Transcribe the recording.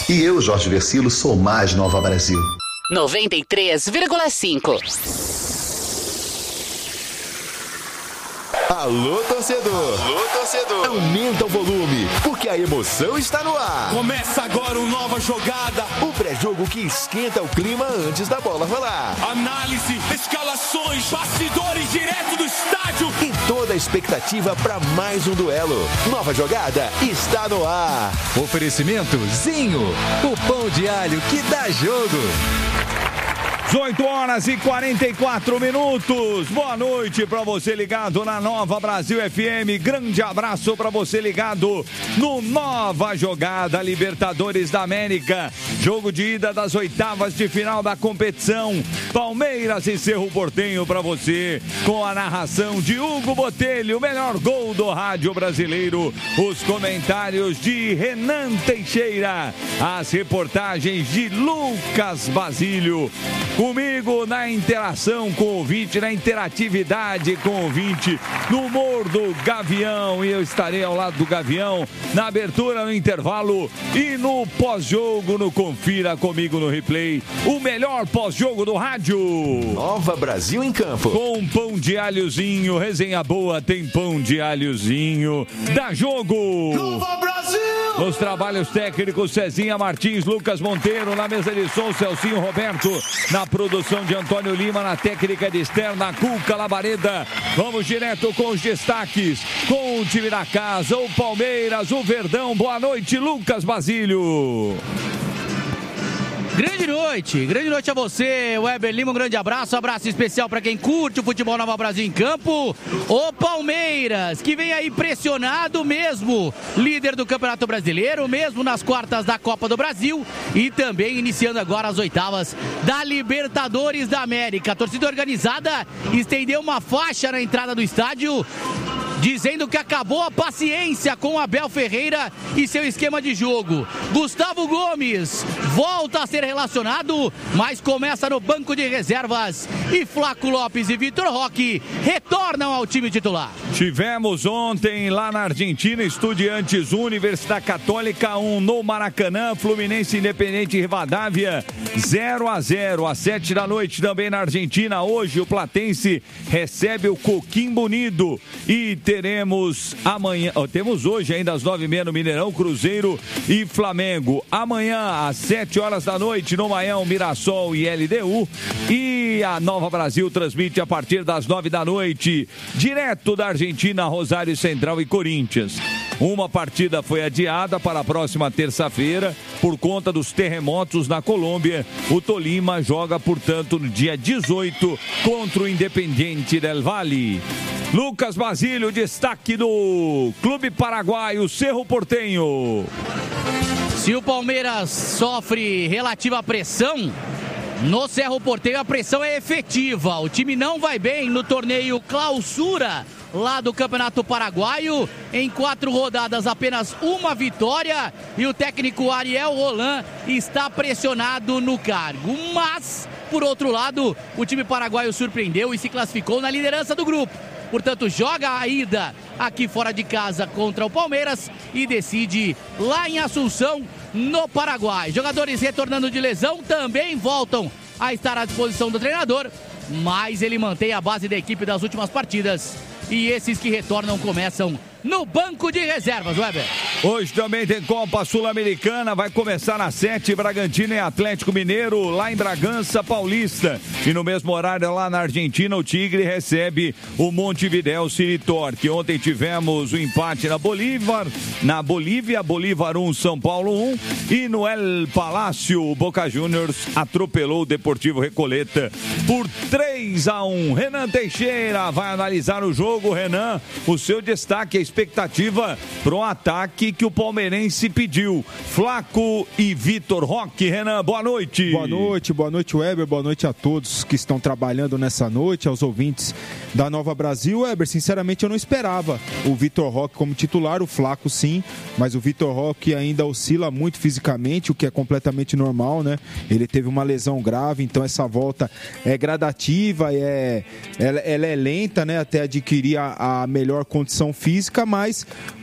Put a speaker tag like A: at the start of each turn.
A: E eu, Jorge Versilo, sou mais Nova Brasil.
B: 93,5.
C: Alô, torcedor! Alô, torcedor! Aumenta o volume, porque a emoção está no ar.
D: Começa agora uma nova jogada.
C: O pré-jogo que esquenta o clima antes da bola rolar.
D: Análise, escalações, bastidores direto do estádio.
C: E toda a expectativa para mais um duelo. Nova jogada está no ar.
E: Oferecimento Zinho, o pão de alho que dá jogo.
F: 18h44. Boa noite para você ligado na Nova Brasil FM. Grande abraço para você ligado no Nova Jogada Libertadores da América. Jogo de ida das oitavas de final da competição. Palmeiras e Cerro Porteño para você, com a narração de Hugo Botelho, o melhor gol do rádio brasileiro. Os comentários de Renan Teixeira. As reportagens de Lucas Basílio. Comigo na interação com o ouvinte, na interatividade com o ouvinte, no humor do Gavião. E eu estarei ao lado do Gavião na abertura, no intervalo e no pós-jogo, no Confira Comigo no Replay. O melhor pós-jogo do rádio.
C: Nova Brasil em campo.
F: Com pão de alhozinho, resenha boa, tem pão de alhozinho. Dá jogo.
D: Nova Brasil!
F: Nos trabalhos técnicos, Cezinha Martins, Lucas Monteiro, na mesa de som, Celcinho Roberto, na produção de Antônio Lima, na técnica de externa, Cuca Labareda. Vamos direto com os destaques, com o time da casa, o Palmeiras, o Verdão. Boa noite, Lucas Basílio.
G: Grande noite a você, Weber Lima, um grande abraço especial para quem curte o futebol Nova Brasil em campo. O Palmeiras, que vem aí pressionado mesmo, líder do Campeonato Brasileiro, mesmo nas quartas da Copa do Brasil e também iniciando agora as oitavas da Libertadores da América. A torcida organizada estendeu uma faixa na entrada do estádio, dizendo que acabou a paciência com Abel Ferreira e seu esquema de jogo. Gustavo Gomes volta a ser relacionado, mas começa no banco de reservas. E Flaco Lopes e Vitor Roque retornam ao time titular.
F: Tivemos ontem lá na Argentina, Estudiantes Universidade Católica 1 no Maracanã, Fluminense Independente Rivadavia 0-0, às 7 da noite também na Argentina. Hoje o Platense recebe o Coquimbo Unido e teremos amanhã, temos hoje ainda às 9h30 no Mineirão, Cruzeiro e Flamengo. Amanhã às 7 horas da noite no Maião, Mirassol e LDU. E a Nova Brasil transmite a partir das 9 da noite, direto da Argentina, Rosário Central e Corinthians. Uma partida foi adiada para a próxima terça-feira por conta dos terremotos na Colômbia. O Tolima joga, portanto, no dia 18 contra o Independiente del Valle. Lucas Basílio, destaque do Clube Paraguaio, Cerro Porteño.
G: Se o Palmeiras sofre relativa pressão, no Cerro Porteño a pressão é efetiva. O time não vai bem no torneio Clausura lá do Campeonato Paraguaio. Em 4 rodadas, apenas uma vitória. E o técnico Ariel Roland está pressionado no cargo. Mas, por outro lado, o time paraguaio surpreendeu e se classificou na liderança do grupo. Portanto, joga a ida aqui fora de casa contra o Palmeiras e decide lá em Assunção, no Paraguai. Jogadores retornando de lesão também voltam a estar à disposição do treinador, mas ele mantém a base da equipe das últimas partidas. E esses que retornam começam no banco de reservas, Weber.
F: Hoje também tem Copa Sul-Americana, vai começar às 7, Bragantino e Atlético Mineiro, lá em Bragança Paulista. E no mesmo horário lá na Argentina, o Tigre recebe o Montevidéu City Torque. Ontem tivemos o empate na Bolívia, Bolívar 1, São Paulo 1. E no El Palácio, o Boca Juniors atropelou o Deportivo Recoleta por 3-1. Renan Teixeira vai analisar o jogo. Renan, o seu destaque, a expectativa para o ataque que o palmeirense pediu. Flaco e Vitor Roque. Renan, boa noite.
H: Boa noite, Weber. Boa noite a todos que estão trabalhando nessa noite, aos ouvintes da Nova Brasil. Weber, sinceramente eu não esperava o Vitor Roque como titular, o Flaco sim, mas o Vitor Roque ainda oscila muito fisicamente, o que é completamente normal, né? Ele teve uma lesão grave, então essa volta é gradativa, ela é lenta, né? Até adquirir a melhor condição física, mas